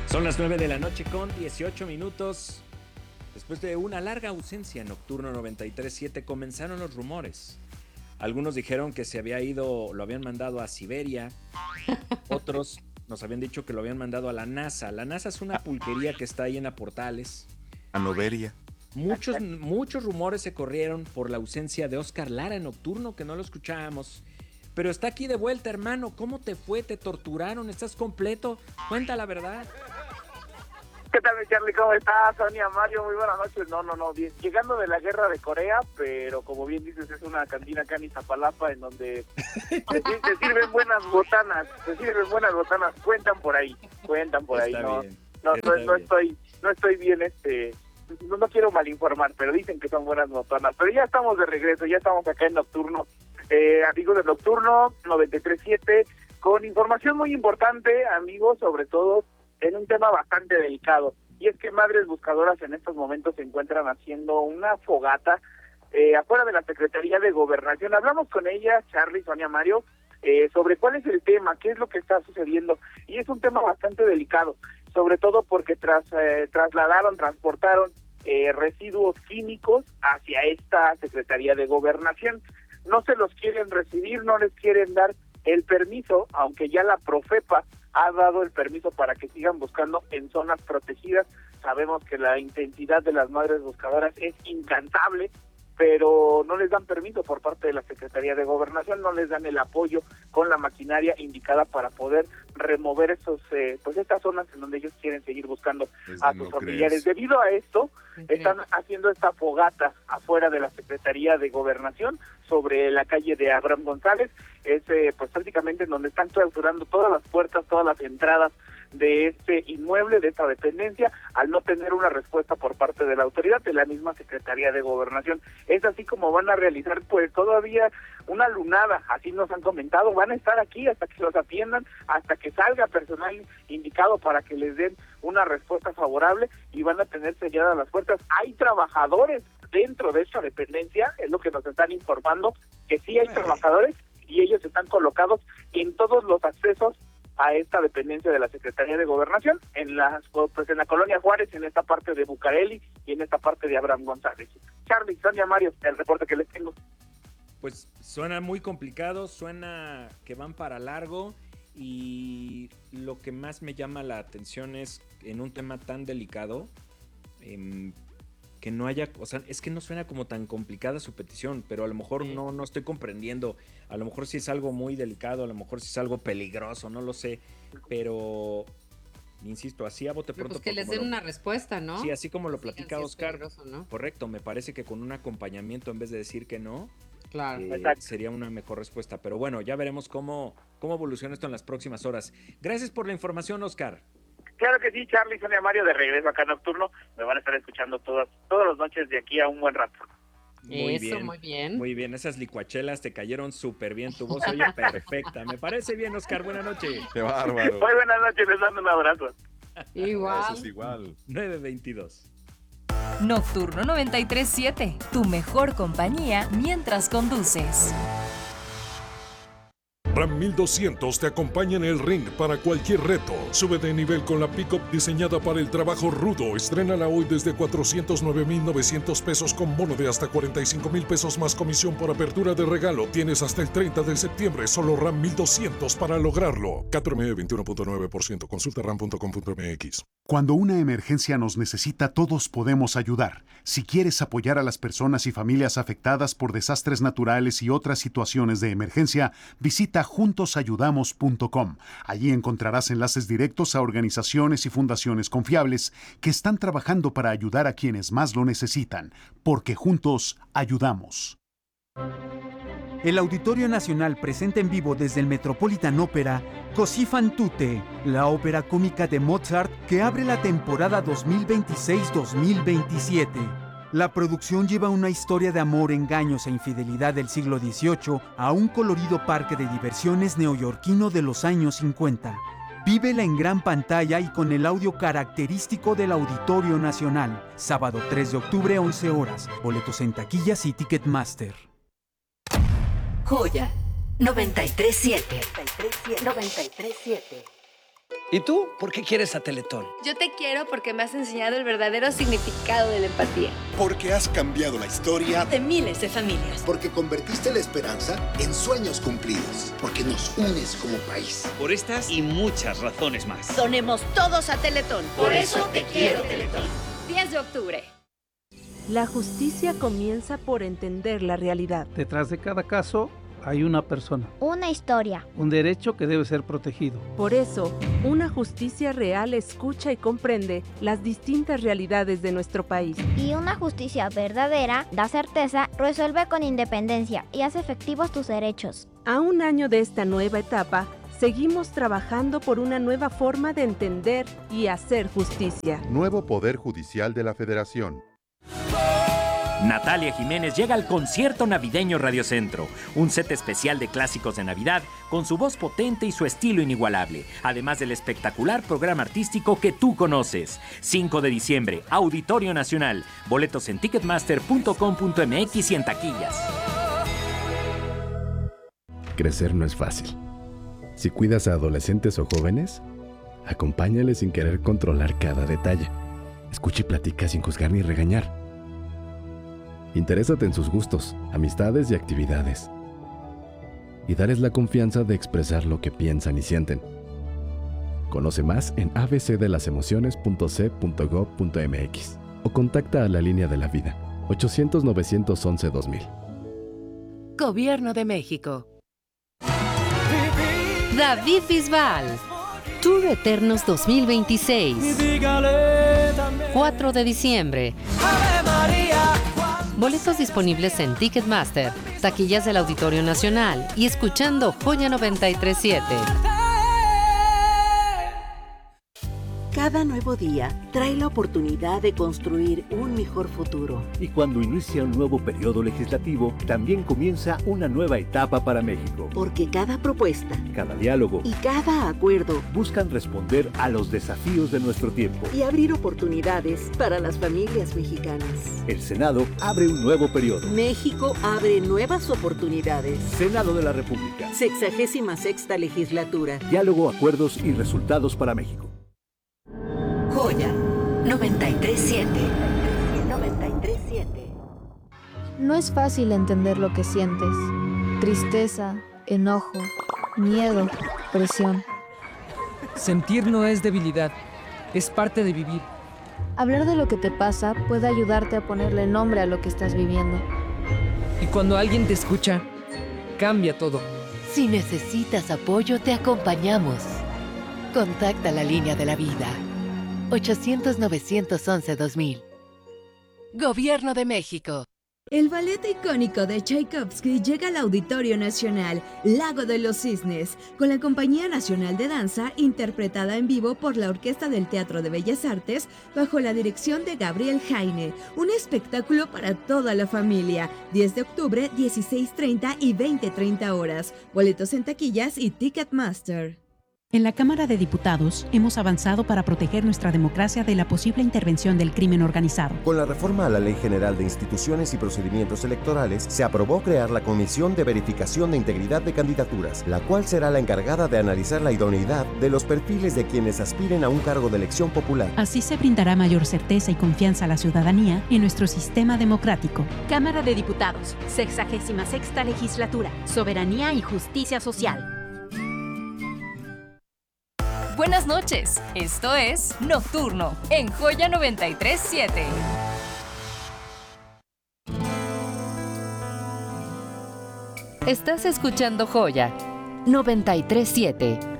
Son las 9 de la noche con 18 minutos. Después de una larga ausencia en Nocturno 93.7 comenzaron los rumores. Algunos dijeron que se había ido, lo habían mandado a Siberia. Otros nos habían dicho que lo habían mandado a la NASA. La NASA es una pulquería que está ahí en la Portales. A Noveria. Muchos rumores se corrieron por la ausencia de Oscar Lara en Nocturno, que no lo escuchábamos. Pero está aquí de vuelta, hermano. ¿Cómo te fue? ¿Te torturaron? ¿Estás completo? Cuenta la verdad. ¿Qué tal, Charlie? ¿Cómo estás? Sonia, Mario, muy buenas noches. No, bien. Llegando de la guerra de Corea, pero como bien dices, es una cantina acá en Iztapalapa en donde te sirven buenas botanas. Cuentan por ahí. No estoy bien, no quiero malinformar, pero dicen que son buenas botanas. Pero ya estamos de regreso, ya estamos acá en Nocturno. Amigos de Nocturno 93.7, con información muy importante, amigos, sobre todo en un tema bastante delicado, y es que madres buscadoras en estos momentos se encuentran haciendo una fogata afuera de la Secretaría de Gobernación. Hablamos con ella, Charly, Sonia, Mario, sobre cuál es el tema, qué es lo que está sucediendo, y es un tema bastante delicado, sobre todo porque transportaron residuos químicos hacia esta Secretaría de Gobernación. No se los quieren recibir, no les quieren dar el permiso, aunque ya la Profepa ha dado el permiso para que sigan buscando en zonas protegidas. Sabemos que la intensidad de las madres buscadoras es incansable, pero no les dan permiso por parte de la Secretaría de Gobernación, no les dan el apoyo con la maquinaria indicada para poder remover estas zonas en donde ellos quieren seguir buscando a sus familiares. Debido a esto, están haciendo esta fogata afuera de la Secretaría de Gobernación sobre la calle de Abraham González. Es prácticamente en donde están clausurando todas las puertas, todas las entradas de este inmueble, de esta dependencia, al no tener una respuesta por parte de la autoridad, de la misma Secretaría de Gobernación. Es así como van a realizar todavía una lunada, así nos han comentado, van a estar aquí hasta que los atiendan, hasta que salga personal indicado para que les den una respuesta favorable, y van a tener selladas las puertas. Hay trabajadores dentro de esta dependencia, es lo que nos están informando, que sí hay trabajadores, y ellos están colocados en todos los accesos a esta dependencia de la Secretaría de Gobernación, en la colonia Juárez, en esta parte de Bucareli y en esta parte de Abraham González. Charly, Sonia, Mario, el reporte que les tengo. Pues suena muy complicado, suena que van para largo, y lo que más me llama la atención es, en un tema tan delicado, que no haya, o sea, es que no suena como tan complicada su petición, pero a lo mejor no estoy comprendiendo. A lo mejor sí es algo muy delicado, a lo mejor sí es algo peligroso, no lo sé, pero insisto, así a bote pronto. Pues que les den una respuesta, ¿no? Sí, así como lo platica Oscar, ¿no? correcto, me parece que con un acompañamiento en vez de decir que no, claro, sería una mejor respuesta. Pero bueno, ya veremos cómo evoluciona esto en las próximas horas. Gracias por la información, Oscar. Claro que sí, Charly, Sonia, Mario, de regreso acá en Nocturno. Me van a estar escuchando todas las noches de aquí a un buen rato. Muy bien. Muy bien, esas licuachelas te cayeron súper bien, tu voz oye perfecta. Me parece bien, Oscar, buena noche. Qué bárbaro. Muy buenas noches, les mando un abrazo. Igual. 9:22. Nocturno 93.7, tu mejor compañía mientras conduces. Ram 1200 te acompaña en el ring para cualquier reto. Sube de nivel con la pickup diseñada para el trabajo rudo. Estrénala hoy desde 409,900 pesos con bono de hasta 45,000 pesos más comisión por apertura de regalo. Tienes hasta el 30 de septiembre. Solo Ram 1200 para lograrlo. CAT-RME 21.9%. Consulta ram.com.mx. Cuando una emergencia nos necesita, todos podemos ayudar. Si quieres apoyar a las personas y familias afectadas por desastres naturales y otras situaciones de emergencia, visita juntosayudamos.com. Allí encontrarás enlaces directos a organizaciones y fundaciones confiables que están trabajando para ayudar a quienes más lo necesitan, porque juntos ayudamos. El Auditorio Nacional presenta en vivo desde el Metropolitan Opera Così fan tutte, la ópera cómica de Mozart que abre la temporada 2026-2027. La producción lleva una historia de amor, engaños e infidelidad del siglo XVIII a un colorido parque de diversiones neoyorquino de los años 50. Vívela en gran pantalla y con el audio característico del Auditorio Nacional. Sábado 3 de octubre, 11 horas. Boletos en taquillas y Ticketmaster. Joya 93.7. ¿Y tú? ¿Por qué quieres a Teletón? Yo te quiero porque me has enseñado el verdadero significado de la empatía. Porque has cambiado la historia de miles de familias. Porque convertiste la esperanza en sueños cumplidos. Porque nos unes como país. Por estas y muchas razones más. Donemos todos a Teletón. Por eso te quiero, Teletón. 10 de octubre. La justicia comienza por entender la realidad. Detrás de cada caso hay una persona. Una historia. Un derecho que debe ser protegido. Por eso, una justicia real escucha y comprende las distintas realidades de nuestro país. Y una justicia verdadera da certeza, resuelve con independencia y hace efectivos tus derechos. A un año de esta nueva etapa, seguimos trabajando por una nueva forma de entender y hacer justicia. Nuevo Poder Judicial de la Federación. Natalia Jiménez llega al concierto navideño Radiocentro, un set especial de clásicos de Navidad con su voz potente y su estilo inigualable, además del espectacular programa artístico que tú conoces. 5 de diciembre, Auditorio Nacional, boletos en ticketmaster.com.mx y en taquillas. Crecer no es fácil. Si cuidas a adolescentes o jóvenes, acompáñales sin querer controlar cada detalle. Escucha y platica sin juzgar ni regañar. Interésate en sus gustos, amistades y actividades. Y dales la confianza de expresar lo que piensan y sienten. Conoce más en abcdelasemociones.c.gov.mx o contacta a la Línea de la Vida, 800-911-2000. Gobierno de México. David Bisbal, Tour Eternos 2026. 4 de diciembre. Boletos disponibles en Ticketmaster, taquillas del Auditorio Nacional y escuchando Joya 93.7. Cada nuevo día trae la oportunidad de construir un mejor futuro. Y cuando inicia un nuevo periodo legislativo, también comienza una nueva etapa para México. Porque cada propuesta, cada diálogo y cada acuerdo buscan responder a los desafíos de nuestro tiempo y abrir oportunidades para las familias mexicanas. El Senado abre un nuevo periodo. México abre nuevas oportunidades. Senado de la República. 66ª legislatura. Diálogo, acuerdos y resultados para México. Joya 93.7. 93.7. No es fácil entender lo que sientes. Tristeza, enojo, miedo, presión. Sentir no es debilidad, es parte de vivir. Hablar de lo que te pasa puede ayudarte a ponerle nombre a lo que estás viviendo. Y cuando alguien te escucha, cambia todo. Si necesitas apoyo, te acompañamos. Contacta la Línea de la Vida. 800-911-2000. Gobierno de México. El ballet icónico de Tchaikovsky llega al Auditorio Nacional, Lago de los Cisnes, con la Compañía Nacional de Danza, interpretada en vivo por la Orquesta del Teatro de Bellas Artes, bajo la dirección de Gabriel Jaine. Un espectáculo para toda la familia. 10 de octubre, 16:30 y 20:30 horas. Boletos en taquillas y Ticketmaster. En la Cámara de Diputados hemos avanzado para proteger nuestra democracia de la posible intervención del crimen organizado. Con la reforma a la Ley General de Instituciones y Procedimientos Electorales, se aprobó crear la Comisión de Verificación de Integridad de Candidaturas, la cual será la encargada de analizar la idoneidad de los perfiles de quienes aspiren a un cargo de elección popular. Así se brindará mayor certeza y confianza a la ciudadanía en nuestro sistema democrático. Cámara de Diputados, 66ª Legislatura, Soberanía y Justicia Social. Buenas noches, esto es Nocturno en Joya 93.7. Estás escuchando Joya 93.7.